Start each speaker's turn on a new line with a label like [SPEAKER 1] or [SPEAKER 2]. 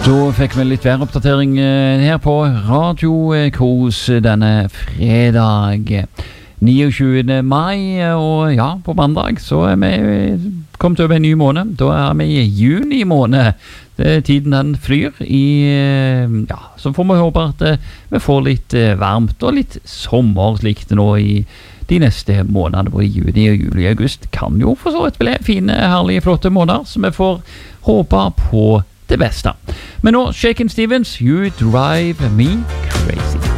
[SPEAKER 1] Så fikk vi litt væroppdatering her på Radio Kos denne fredag 29. mai, og ja, på mandag så vi kommet over en ny måned. Da vi i juni måned. Tiden den flyr ja, så får vi håpe at vi får litt varmt og litt sommer slikt nå i de neste månedene, både juni og juli og august. Kan jo for så vidt bli fine, herlige, flotte måneder, så vi får håpe på det beste. Men nå, Shakin' Stevens, You Drive Me Crazy.